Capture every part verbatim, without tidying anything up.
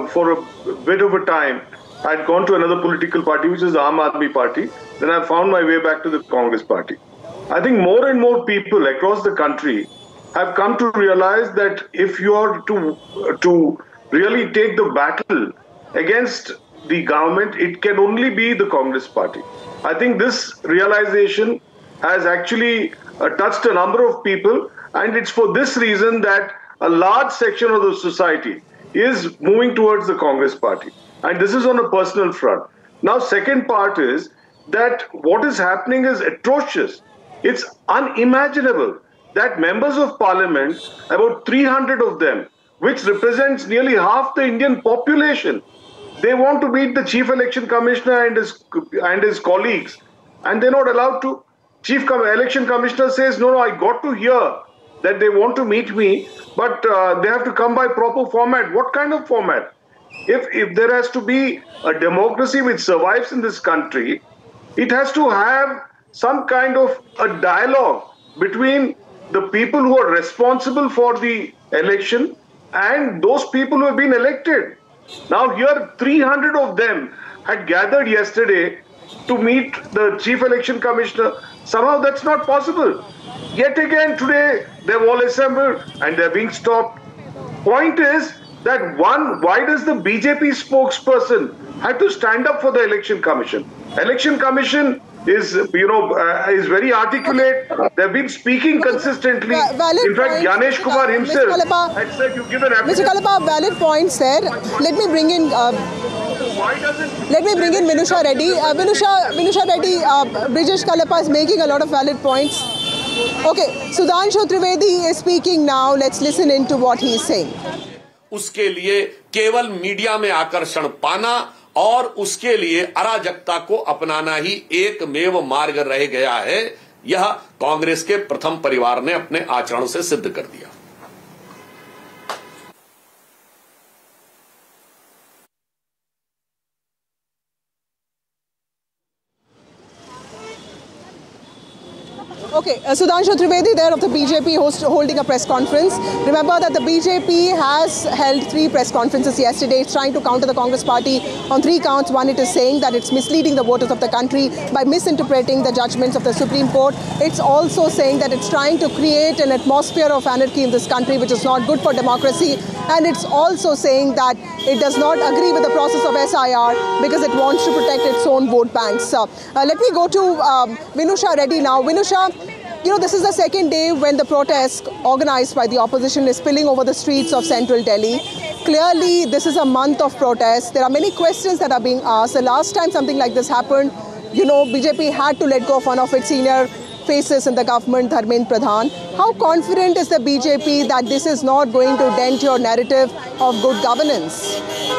uh, for a bit of a time, I'd gone to another political party, which is the Aam Aadmi Party. Then I found my way back to the Congress Party. I think more and more people across the country have come to realize that if you are to to really take the battle against the government, it can only be the Congress Party. I think this realization has actually uh, touched a number of people, and it's for this reason that a large section of the society is moving towards the Congress Party. And this is on a personal front. Now, second part is that what is happening is atrocious. It's unimaginable that members of parliament, about three hundred of them, which represents nearly half the Indian population, they want to meet the chief election commissioner and his, and his colleagues, and they're not allowed to. Chief election commissioner says, no, no, I got to hear that they want to meet me, but uh, they have to come by proper format. What kind of format? If, if there has to be a democracy which survives in this country, it has to have some kind of a dialogue between the people who are responsible for the election and those people who have been elected. Now here, three hundred of them had gathered yesterday to meet the chief election commissioner. Somehow that's not possible. Yet again today, they've all assembled and they're being stopped. Point is that one, why does the B J P spokesperson have to stand up for the election commission? Election commission is, you know, uh, is very articulate. They've been speaking consistently. Valid In fact, points. Gyanesh Kumar Uh, himself Mister Kalapa, had said, you give an evidence. Mister Kalapa, valid points there. Let me bring in. Uh, Why doesn't Let me bring in Vinusha Reddy. Uh, Vinusha, Vinusha Reddy, uh, Brijesh Kalapa is making a lot of valid points. Okay, Sudhanshu Trivedi is speaking now. Let's listen into what he is saying. उसके लिए केवल media में आकर्षण पाना और उसके लिए अराजकता को अपनाना ही एकमेव मार्ग रह गया है, यह कांग्रेस के प्रथम परिवार ने अपने आचरण से सिद्ध कर दिया। Okay, uh, Sudhanshu Trivedi there of the B J P host, holding a press conference. Remember that the B J P has held three press conferences yesterday. It's trying to counter the Congress Party on three counts. One, it is saying that it's misleading the voters of the country by misinterpreting the judgments of the Supreme Court. It's also saying that it's trying to create an atmosphere of anarchy in this country, which is not good for democracy. And it's also saying that it does not agree with the process of S I R because it wants to protect its own vote banks. Uh, uh, let me go to um, Vinusha Reddy now. Vinusha, you know, this is the second day when the protest organized by the opposition is spilling over the streets of central Delhi. Clearly, this is a month of protest. There are many questions that are being asked. The last time something like this happened, you know, B J P had to let go of one of its senior faces in the government, Dharmendra Pradhan. How confident is the B J P that this is not going to dent your narrative of good governance?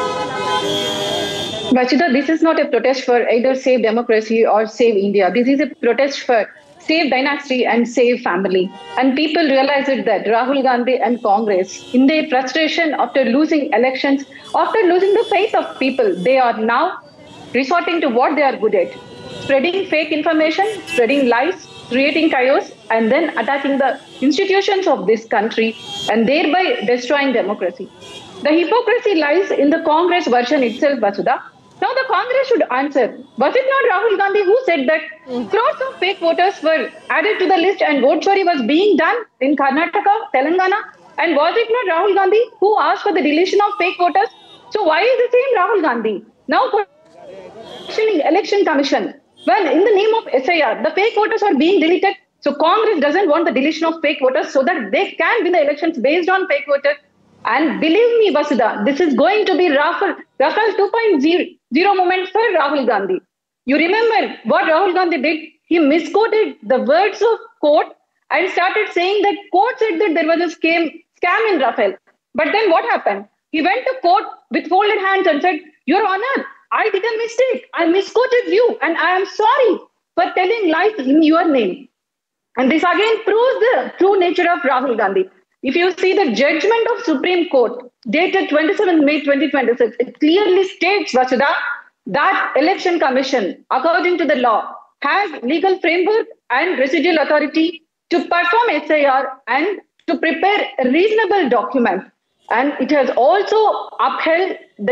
Vachita, this is not a protest for either save democracy or save India. This is a protest for save dynasty and save family. And people realize it that Rahul Gandhi and Congress, in their frustration after losing elections, after losing the faith of people, they are now resorting to what they are good at. Spreading fake information, spreading lies, creating chaos, and then attacking the institutions of this country and thereby destroying democracy. The hypocrisy lies in the Congress version itself, Vasudha. Now the Congress should answer. Was it not Rahul Gandhi who said that mm. crores of fake voters were added to the list and vote chori was being done in Karnataka, Telangana? And was it not Rahul Gandhi who asked for the deletion of fake voters? So why is the same Rahul Gandhi now questioning Election Commission? Well, in the name of S I R, the fake voters are being deleted. So Congress doesn't want the deletion of fake voters so that they can win the elections based on fake voters. And believe me, Vasudha, this is going to be Rafale, Rafale two point oh moment for Rahul Gandhi. You remember what Rahul Gandhi did? He misquoted the words of court and started saying that court said that there was a scam, scam in Rafale. But then what happened? He went to court with folded hands and said, Your Honor, I did a mistake. I misquoted you and I am sorry for telling lies in your name. And this again proves the true nature of Rahul Gandhi. If you see the judgment of Supreme Court dated twenty-seventh May twenty twenty-six, it clearly states, Vasudha, that Election Commission, according to the law, has legal framework and residual authority to perform S I R and to prepare a reasonable document. And it has also upheld the